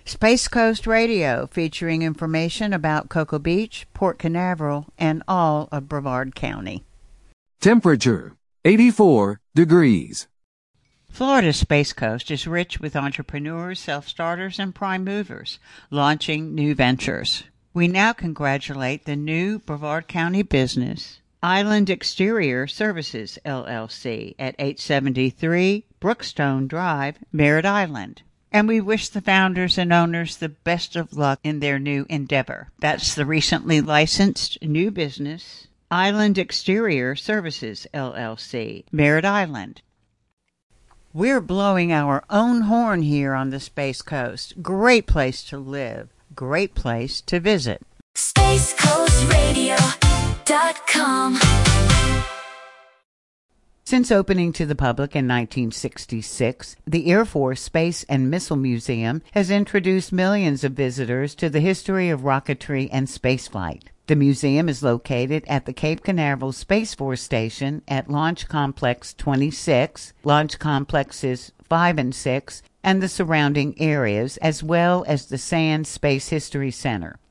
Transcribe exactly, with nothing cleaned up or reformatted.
Space Coast Radio, featuring information about Cocoa Beach, Port Canaveral, and all of Brevard County. Temperature, eighty-four degrees. Florida's Space Coast is rich with entrepreneurs, self-starters, and prime movers launching new ventures. We now congratulate the new Brevard County business, Island Exterior Services, L L C, at eight seventy-three Brookstone Drive, Merritt Island. And we wish the founders and owners the best of luck in their new endeavor. That's the recently licensed new business, Island Exterior Services, L L C, Merritt Island. We're blowing our own horn here on the Space Coast. Great place to live. Great place to visit. Space Coast Radio dot com. Since opening to the public in nineteen sixty-six, the Air Force Space and Missile Museum has introduced millions of visitors to the history of rocketry and spaceflight. The museum is located at the Cape Canaveral Space Force Station at Launch Complex twenty-six, Launch Complexes five and six, and the surrounding areas, as well as the Sands Space History Center.